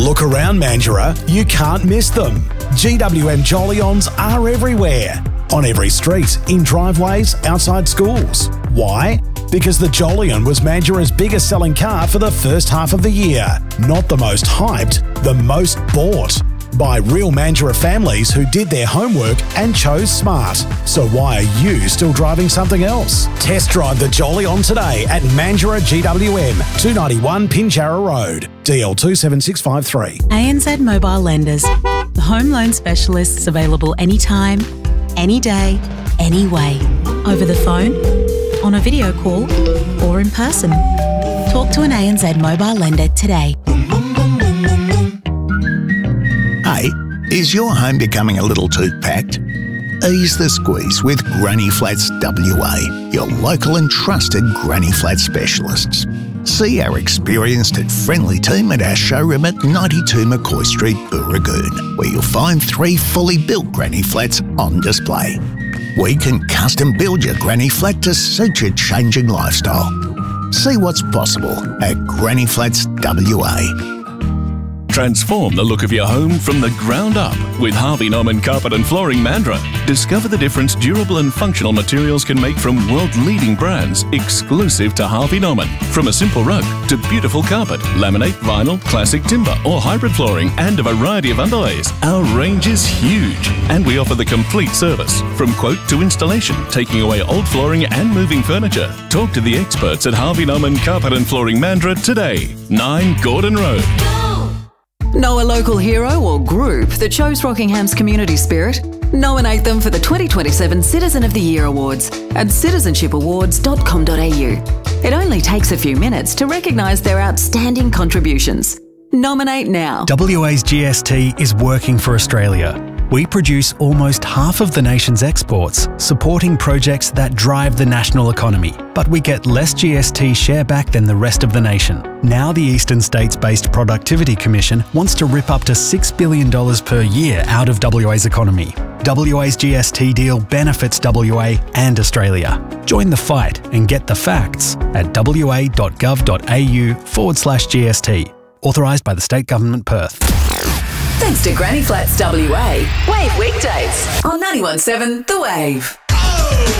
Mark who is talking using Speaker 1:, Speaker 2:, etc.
Speaker 1: Look around Mandurah, you can't miss them. GWM Jolly-Ons are everywhere. On every street, in driveways, outside schools. Why? Because the Jolly-On was Mandurah's biggest selling car for the first half of the year. Not the most hyped, the most bought. By real Mandurah families who did their homework and chose smart. So why are you still driving something else? Test drive the Jolly-On today at Mandurah GWM, 291 Pinjarra Road, DL 27653.
Speaker 2: ANZ Mobile Lenders, the home loan specialists available anytime, any day, any way. Over the phone, on a video call, or in person. Talk to an ANZ Mobile Lender today.
Speaker 3: Hey, is your home becoming a little too packed? Ease the squeeze with Granny Flats WA, your local and trusted Granny Flat specialists. See our experienced and friendly team at our showroom at 92 McCoy Street, Booragoon, where you'll find 3 fully built Granny Flats on display. We can custom build your Granny Flat to suit your changing lifestyle. See what's possible at Granny Flats WA.
Speaker 4: Transform the look of your home from the ground up with Harvey Norman Carpet and Flooring Mandurah. Discover the difference durable and functional materials can make from world-leading brands exclusive to Harvey Norman. From a simple rug to beautiful carpet, laminate, vinyl, classic timber or hybrid flooring and a variety of underlays. Our range is huge and we offer the complete service from quote to installation, taking away old flooring and moving furniture. Talk to the experts at Harvey Norman Carpet and Flooring Mandurah today. 9 Gordon Road.
Speaker 5: Know a local hero or group that shows Rockingham's community spirit? Nominate them for the 2027 Citizen of the Year Awards at citizenshipawards.com.au. It only takes a few minutes to recognise their outstanding contributions. Nominate now.
Speaker 6: WA's GST is working for Australia. We produce almost half of the nation's exports, supporting projects that drive the national economy. But we get less GST share back than the rest of the nation. Now the Eastern States-based Productivity Commission wants to rip up to $6 billion per year out of WA's economy. WA's GST deal benefits WA and Australia. Join the fight and get the facts at wa.gov.au/GST. Authorised by the State Government, Perth.
Speaker 5: Thanks to Granny Flats WA. Wave weekdays on 91.7 The Wave.